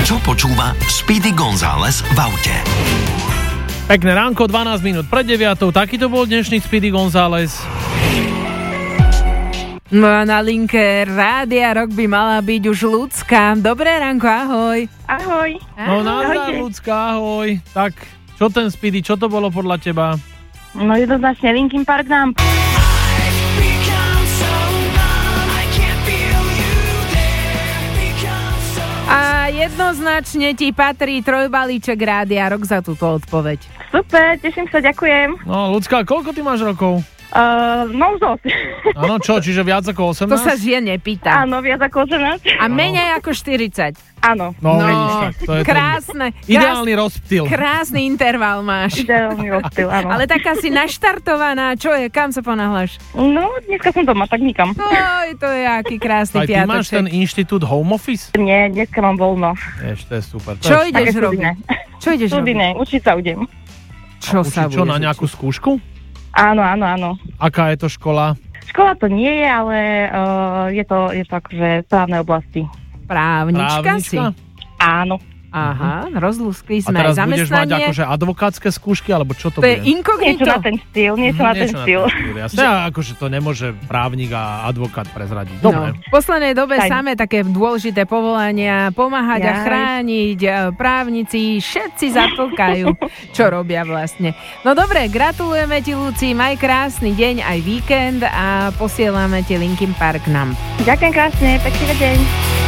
Čo počúva Speedy González v aute? Pekné ránko, 12 minút pred 9. Takýto bol dnešný Speedy González. No a na linke Rádia Rock by mala byť už Ľudská. Dobré ránko, ahoj. Ahoj. No nazdar, Ľudská, ahoj. Tak, čo ten Speedy, čo to bolo podľa teba? No jednoznačne Linkin Park nám. A jednoznačne ti patrí trojbalíček Rádia Rock za túto odpoveď. Super, teším sa, ďakujem. No, Ľudská, koľko ty máš rokov? No dosť. Áno, čo, čiže viac ako 18? To sa žien nepýta. Áno, viac ako 18. A menej ako 40. Áno. No, vidíš, tak to je krásne. Ideálny rozptyl. Krásny interval máš. Ideálny rozptyl, áno. Ale taká si naštartovaná, čo je, kam sa ponáhľaš? No, dneska som doma, tak nikam. Oj, to je aký krásny Aj ty piatoček. máš ten inštitút home office? Nie, dneska mám voľno. Vieš, to je super. Čo ideš Také robiť? Čo ideš robiť? Študijné, učiť sa idem. Čo sa Čo, na budeš nejakú učiť? skúšku? Áno. Aká je to škola? Škola to nie je, ale je to akože správnej oblasti. Právnička si? Áno. Aha, rozlúskli A sme teraz aj budeš mať zamestnanie. akože advokátske skúšky, alebo čo to To je bude? Niečo inkognito. na ten štýl, niečo na ten štýl. Jasne, akože to nemôže právnik a advokát prezradiť. Dobre. V poslednej dobe Aj. samé také dôležité povolania, pomáhať a Jaj. chrániť, právnici, všetci zatlkajú, čo robia vlastne. No dobre, gratulujeme ti, Luci, maj krásny deň, aj víkend a posielame ti Linkin Park nám. Ďakujem krásne, pekný deň.